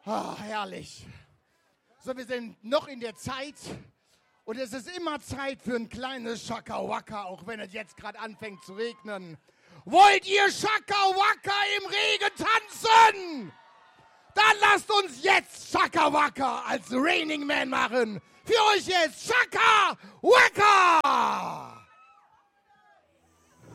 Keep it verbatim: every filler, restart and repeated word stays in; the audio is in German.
Ah, herrlich. So, wir sind noch in der Zeit und es ist immer Zeit für ein kleines Shaka Waka, auch wenn es jetzt gerade anfängt zu regnen. Wollt ihr Shaka Waka im Regen tanzen? Dann lasst uns jetzt Shaka Waka als Raining Man machen. Für euch jetzt Shaka Waka!